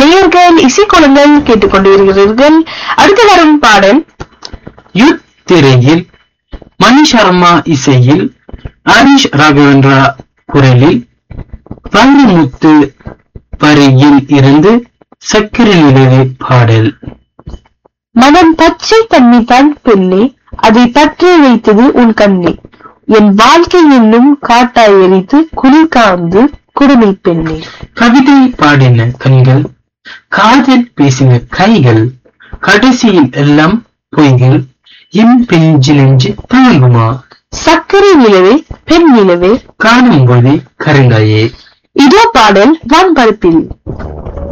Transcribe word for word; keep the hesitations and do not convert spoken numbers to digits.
நேயர்கள் இசைக்குளங்கள் கேட்டுக்கொண்டிருக்கிறீர்கள். அடுத்து வரும் பாடல் யுத் திரையில் மணி சர்மா இசையில் ஹரிஷ் ராகவேந்திரா குரலில் வைரமுத்து வரியில் இருந்து சக்கரை நிலவு பாடல். மனம் பச்சை தண்ணி தான் பெண்ணே, அதை பற்றி வைத்தது உன் கண்ணே, என் வாழ்க்கை என்னும் காட்டாய் எரித்து குளிர் காந்து குடுமி பெண்ணே. கவிதை பாடின கண்கள், காதல் பேசின கைகள், கடைசியில் எல்லாம் பொய்கள், என் பெஞ்சு நெஞ்சு தாங்குமா? சக்கரை நிலவே பெண் நிலவே காணும் போதே கருங்காயே. இதோ பாடல் வான்பரப்பில்.